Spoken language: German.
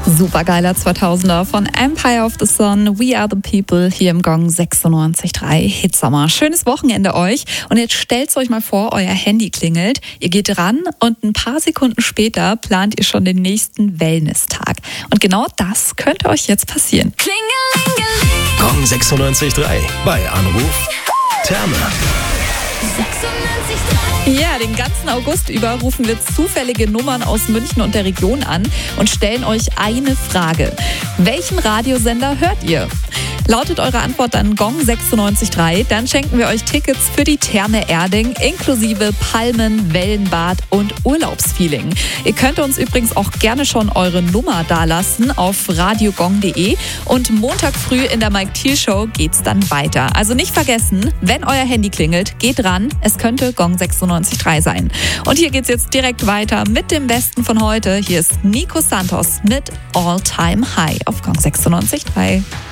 Supergeiler 2000er von Empire of the Sun, We Are the People, hier im Gong 96.3 Hitsommer. Schönes Wochenende euch. Und jetzt stellt euch mal vor, euer Handy klingelt, ihr geht ran und ein paar Sekunden später plant ihr schon den nächsten Wellness-Tag. Und genau das könnte euch jetzt passieren. Klingelingeling. Gong 96.3 bei Anruf Therme. 96.3. Ja, den ganzen August über rufen wir zufällige Nummern aus München und der Region an und stellen euch eine Frage. Welchen Radiosender hört ihr? Lautet eure Antwort dann Gong 96.3, dann schenken wir euch Tickets für die Therme Erding inklusive Palmen, Wellenbad und Urlaubsfeeling. Ihr könnt uns übrigens auch gerne schon eure Nummer dalassen auf radiogong.de und Montag früh in der Mike Thiel Show geht's dann weiter. Also nicht vergessen, wenn euer Handy klingelt, geht ran, es könnte Gong 96.3 sein. Und hier geht's jetzt direkt weiter mit dem Besten von heute. Hier ist Nico Santos mit All Time High auf Gong 96.3.